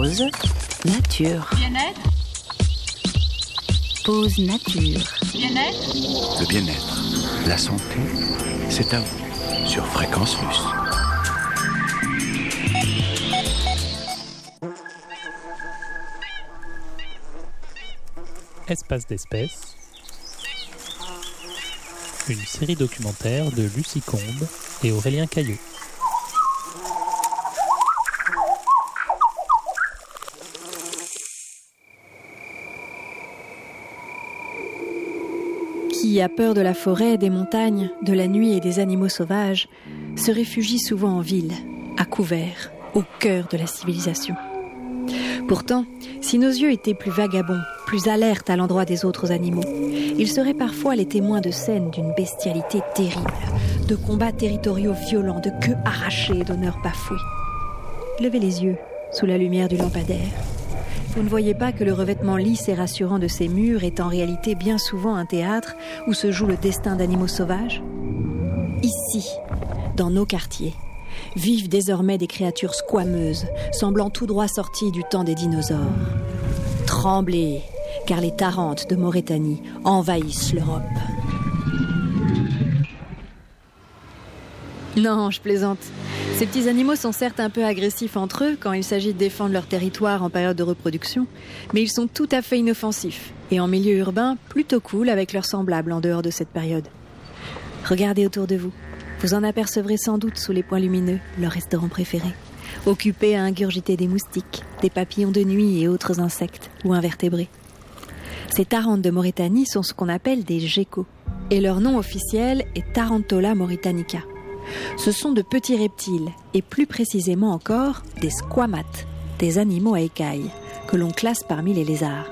Pause nature. Bien-être. Pause nature. Bien-être. Le bien-être, la santé, c'est à vous sur Fréquence Russe. Espace d'espèces, une série documentaire de Lucie Combe et Aurélien Caillot. Qui a peur de la forêt, des montagnes, de la nuit et des animaux sauvages, se réfugie souvent en ville, à couvert, au cœur de la civilisation. Pourtant, si nos yeux étaient plus vagabonds, plus alertes à l'endroit des autres animaux, ils seraient parfois les témoins de scènes d'une bestialité terrible, de combats territoriaux violents, de queues arrachées et d'honneurs bafoués. Levez les yeux sous la lumière du lampadaire. Vous ne voyez pas que le revêtement lisse et rassurant de ces murs est en réalité bien souvent un théâtre où se joue le destin d'animaux sauvages ? Ici, dans nos quartiers, vivent désormais des créatures squameuses, semblant tout droit sorties du temps des dinosaures. Tremblez, car les Tarentes de Mauritanie envahissent l'Europe. Non, je plaisante. Ces petits animaux sont certes un peu agressifs entre eux quand il s'agit de défendre leur territoire en période de reproduction, mais ils sont tout à fait inoffensifs et en milieu urbain plutôt cool avec leurs semblables en dehors de cette période. Regardez autour de vous. Vous en apercevrez sans doute sous les points lumineux leur restaurant préféré, occupé à ingurgiter des moustiques, des papillons de nuit et autres insectes ou invertébrés. Ces Tarentes de Mauritanie sont ce qu'on appelle des geckos, et leur nom officiel est Tarantola mauritanica. Ce sont de petits reptiles, et plus précisément encore des squamates, des animaux à écailles, que l'on classe parmi les lézards.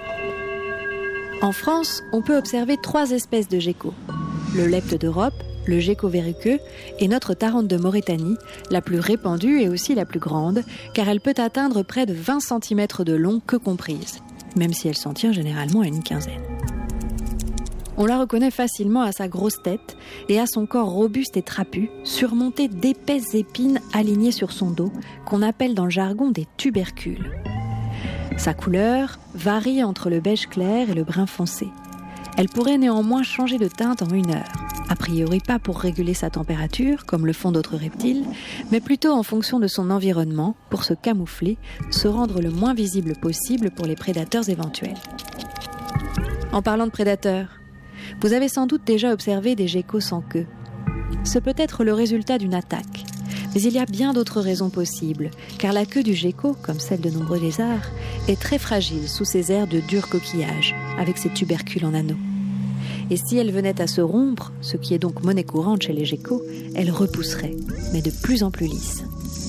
En France, on peut observer 3 espèces de geckos. Le lepte d'Europe, le gecko verruqueux et notre Tarente de Mauritanie, la plus répandue et aussi la plus grande, car elle peut atteindre près de 20 cm de long, queue comprise, même si elle s'en tient généralement à une quinzaine. On la reconnaît facilement à sa grosse tête et à son corps robuste et trapu, surmonté d'épaisses épines alignées sur son dos, qu'on appelle dans le jargon des tubercules. Sa couleur varie entre le beige clair et le brun foncé. Elle pourrait néanmoins changer de teinte en 1 heure. A priori pas pour réguler sa température, comme le font d'autres reptiles, mais plutôt en fonction de son environnement, pour se camoufler, se rendre le moins visible possible pour les prédateurs éventuels. En parlant de prédateurs, vous avez sans doute déjà observé des geckos sans queue. Ce peut être le résultat d'une attaque, mais il y a bien d'autres raisons possibles, car la queue du gecko, comme celle de nombreux lézards, est très fragile sous ses airs de dur coquillage, avec ses tubercules en anneaux. Et si elle venait à se rompre, ce qui est donc monnaie courante chez les geckos, elle repousserait, mais de plus en plus lisse.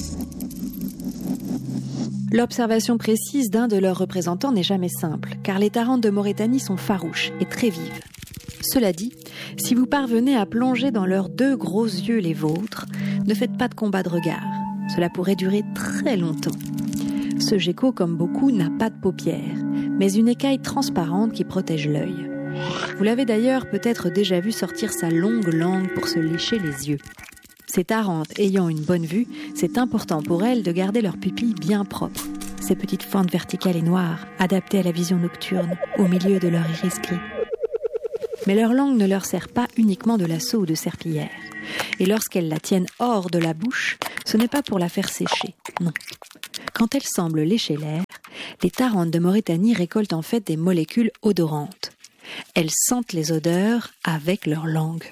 L'observation précise d'un de leurs représentants n'est jamais simple, car les Tarentes de Mauritanie sont farouches et très vives. Cela dit, si vous parvenez à plonger dans leurs 2 gros yeux les vôtres, ne faites pas de combat de regard. Cela pourrait durer très longtemps. Ce gecko, comme beaucoup, n'a pas de paupières, mais une écaille transparente qui protège l'œil. Vous l'avez d'ailleurs peut-être déjà vu sortir sa longue langue pour se lécher les yeux. Ces Tarentes ayant une bonne vue, c'est important pour elles de garder leurs pupilles bien propres. Ces petites fentes verticales et noires, adaptées à la vision nocturne, au milieu de leur iris gris. Mais leur langue ne leur sert pas uniquement de lasso ou de serpillière. Et lorsqu'elles la tiennent hors de la bouche, ce n'est pas pour la faire sécher, non. Quand elles semblent lécher l'air, les Tarentes de Mauritanie récoltent en fait des molécules odorantes. Elles sentent les odeurs avec leur langue.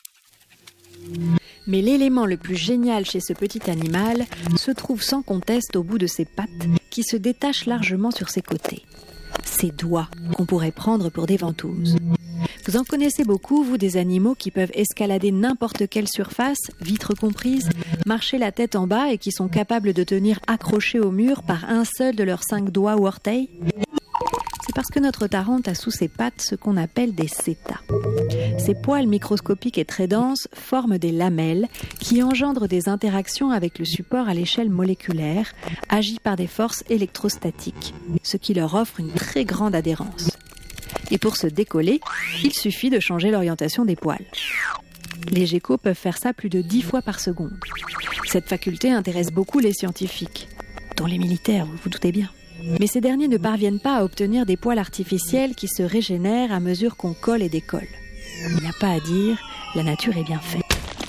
Mais l'élément le plus génial chez ce petit animal se trouve sans conteste au bout de ses pattes qui se détachent largement sur ses côtés. Ses doigts qu'on pourrait prendre pour des ventouses. Vous en connaissez beaucoup, vous, des animaux qui peuvent escalader n'importe quelle surface, vitres comprises, marcher la tête en bas et qui sont capables de tenir accrochés au mur par un seul de leurs 5 doigts ou orteils ? C'est parce que notre Tarente a sous ses pattes ce qu'on appelle des seta. Ces poils microscopiques et très denses forment des lamelles qui engendrent des interactions avec le support à l'échelle moléculaire, agies par des forces électrostatiques, ce qui leur offre une très grande adhérence. Et pour se décoller, il suffit de changer l'orientation des poils. Les geckos peuvent faire ça plus de 10 fois par seconde. Cette faculté intéresse beaucoup les scientifiques. dont les militaires, vous vous doutez bien. Mais ces derniers ne parviennent pas à obtenir des poils artificiels qui se régénèrent à mesure qu'on colle et décolle. Il n'y a pas à dire, la nature est bien faite.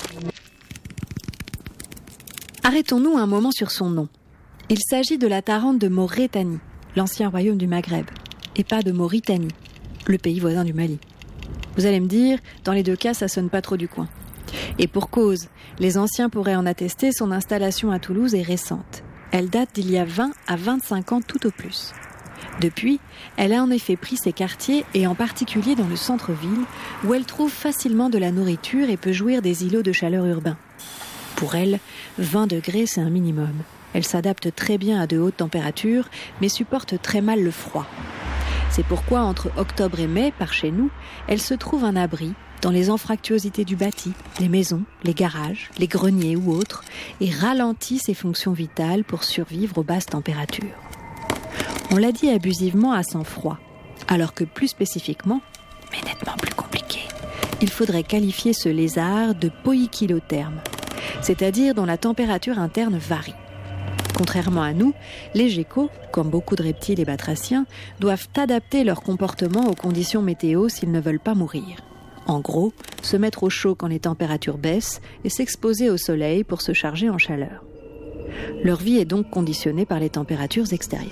Arrêtons-nous un moment sur son nom. Il s'agit de la Tarente de Maurétanie, l'ancien royaume du Maghreb, et pas de Mauritanie, le pays voisin du Mali. Vous allez me dire, dans les deux cas, ça sonne pas trop du coin. Et pour cause, les anciens pourraient en attester, son installation à Toulouse est récente. Elle date d'il y a 20 à 25 ans tout au plus. Depuis, elle a en effet pris ses quartiers et en particulier dans le centre-ville, où elle trouve facilement de la nourriture et peut jouir des îlots de chaleur urbains. Pour elle, 20 degrés, c'est un minimum. Elle s'adapte très bien à de hautes températures, mais supporte très mal le froid. C'est pourquoi, entre octobre et mai, par chez nous, elle se trouve un abri dans les anfractuosités du bâti, les maisons, les garages, les greniers ou autres, et ralentit ses fonctions vitales pour survivre aux basses températures. On l'a dit abusivement à sang-froid, alors que plus spécifiquement, mais nettement plus compliqué, il faudrait qualifier ce lézard de poikilotherme, c'est-à-dire dont la température interne varie. Contrairement à nous, les geckos, comme beaucoup de reptiles et batraciens, doivent adapter leur comportement aux conditions météo s'ils ne veulent pas mourir. En gros, se mettre au chaud quand les températures baissent et s'exposer au soleil pour se charger en chaleur. Leur vie est donc conditionnée par les températures extérieures.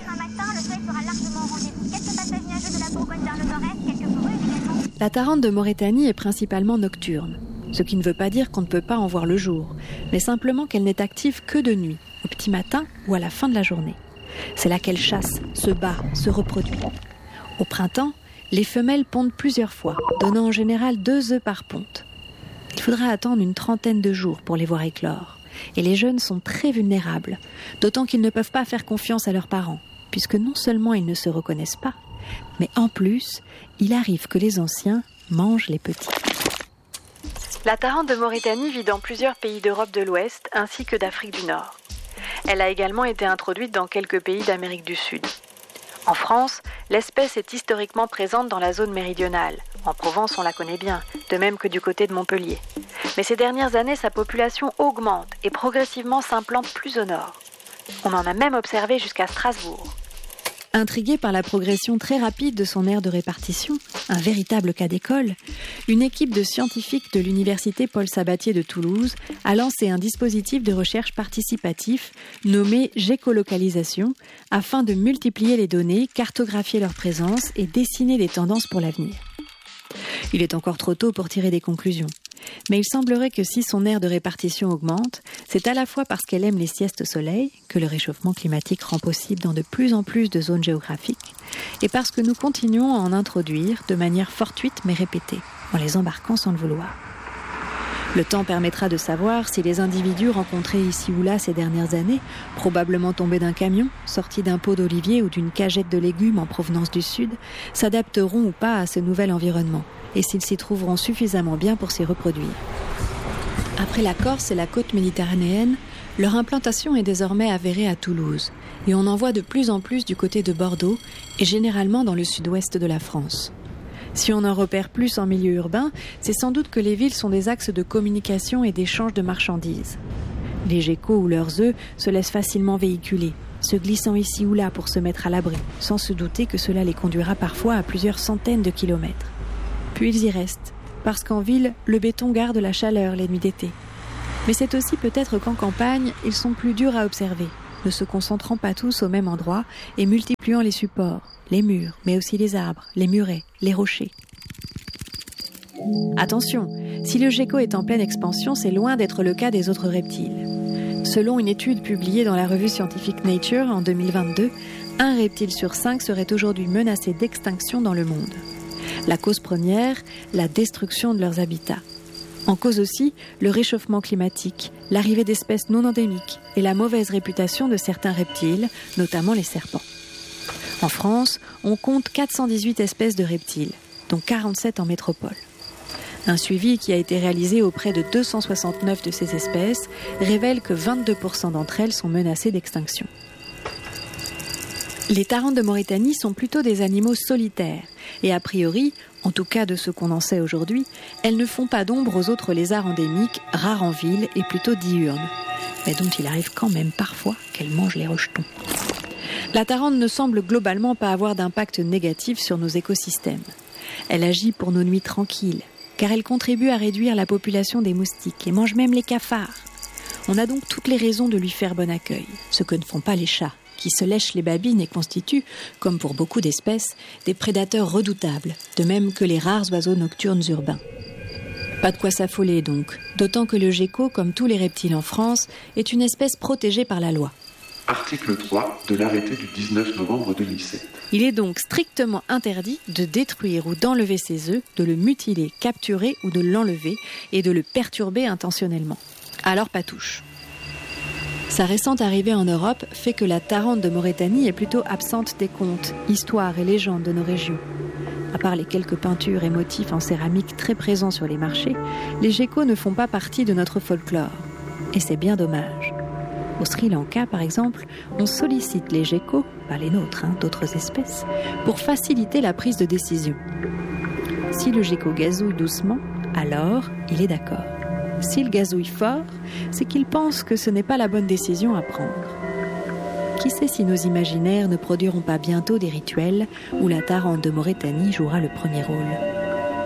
La Tarente de Maurétanie est principalement nocturne, ce qui ne veut pas dire qu'on ne peut pas en voir le jour, mais simplement qu'elle n'est active que de nuit, au petit matin ou à la fin de la journée. C'est là qu'elle chasse, se bat, se reproduit. Au printemps, les femelles pondent plusieurs fois, donnant en général 2 œufs par ponte. Il faudra attendre une 30aine de jours pour les voir éclore. Et les jeunes sont très vulnérables, d'autant qu'ils ne peuvent pas faire confiance à leurs parents, puisque non seulement ils ne se reconnaissent pas, mais en plus, il arrive que les anciens mangent les petits. La Tarente de Maurétanie vit dans plusieurs pays d'Europe de l'Ouest ainsi que d'Afrique du Nord. Elle a également été introduite dans quelques pays d'Amérique du Sud. En France, l'espèce est historiquement présente dans la zone méridionale. En Provence, on la connaît bien, de même que du côté de Montpellier. Mais ces dernières années, sa population augmente et progressivement s'implante plus au nord. On en a même observé jusqu'à Strasbourg. Intriguée par la progression très rapide de son aire de répartition, un véritable cas d'école, une équipe de scientifiques de l'université Paul Sabatier de Toulouse a lancé un dispositif de recherche participatif nommé gécolocalisation afin de multiplier les données, cartographier leur présence et dessiner des tendances pour l'avenir. Il est encore trop tôt pour tirer des conclusions. Mais il semblerait que si son aire de répartition augmente, c'est à la fois parce qu'elle aime les siestes au soleil, que le réchauffement climatique rend possible dans de plus en plus de zones géographiques, et parce que nous continuons à en introduire de manière fortuite mais répétée, en les embarquant sans le vouloir. Le temps permettra de savoir si les individus rencontrés ici ou là ces dernières années, probablement tombés d'un camion, sortis d'un pot d'olivier ou d'une cagette de légumes en provenance du sud, s'adapteront ou pas à ce nouvel environnement, et s'ils s'y trouveront suffisamment bien pour s'y reproduire. Après la Corse et la côte méditerranéenne, leur implantation est désormais avérée à Toulouse, et on en voit de plus en plus du côté de Bordeaux, et généralement dans le sud-ouest de la France. Si on en repère plus en milieu urbain, c'est sans doute que les villes sont des axes de communication et d'échange de marchandises. Les geckos ou leurs œufs se laissent facilement véhiculer, se glissant ici ou là pour se mettre à l'abri, sans se douter que cela les conduira parfois à plusieurs centaines de kilomètres. Puis ils y restent, parce qu'en ville, le béton garde la chaleur les nuits d'été. Mais c'est aussi peut-être qu'en campagne, ils sont plus durs à observer, ne se concentrant pas tous au même endroit et multipliant les supports, les murs, mais aussi les arbres, les murets, les rochers. Attention, si le gecko est en pleine expansion, c'est loin d'être le cas des autres reptiles. Selon une étude publiée dans la revue scientifique Nature en 2022, un reptile sur 5 serait aujourd'hui menacé d'extinction dans le monde. La cause première, la destruction de leurs habitats. En cause aussi, le réchauffement climatique, l'arrivée d'espèces non endémiques et la mauvaise réputation de certains reptiles, notamment les serpents. En France, on compte 418 espèces de reptiles, dont 47 en métropole. Un suivi qui a été réalisé auprès de 269 de ces espèces révèle que 22% d'entre elles sont menacées d'extinction. Les Tarentes de Maurétanie sont plutôt des animaux solitaires et a priori En tout cas, de ce qu'on en sait aujourd'hui, elles ne font pas d'ombre aux autres lézards endémiques, rares en ville et plutôt diurnes, mais dont il arrive quand même parfois qu'elles mangent les rejetons. La tarente ne semble globalement pas avoir d'impact négatif sur nos écosystèmes. Elle agit pour nos nuits tranquilles, car elle contribue à réduire la population des moustiques et mange même les cafards. On a donc toutes les raisons de lui faire bon accueil, ce que ne font pas les chats, qui se lèchent les babines et constituent, comme pour beaucoup d'espèces, des prédateurs redoutables, de même que les rares oiseaux nocturnes urbains. Pas de quoi s'affoler donc, d'autant que le gecko, comme tous les reptiles en France, est une espèce protégée par la loi. Article 3 de l'arrêté du 19 novembre 2007. Il est donc strictement interdit de détruire ou d'enlever ses œufs, de le mutiler, capturer ou de l'enlever et de le perturber intentionnellement. Alors pas touche. Sa récente arrivée en Europe fait que la tarente de Mauritanie est plutôt absente des contes, histoires et légendes de nos régions. À part les quelques peintures et motifs en céramique très présents sur les marchés, les geckos ne font pas partie de notre folklore. Et c'est bien dommage. Au Sri Lanka, par exemple, on sollicite les geckos, pas les nôtres, d'autres espèces, pour faciliter la prise de décision. Si le gecko gazouille doucement, alors il est d'accord. S'il gazouille fort, c'est qu'il pense que ce n'est pas la bonne décision à prendre. Qui sait si nos imaginaires ne produiront pas bientôt des rituels où la tarente de Mauritanie jouera le premier rôle ?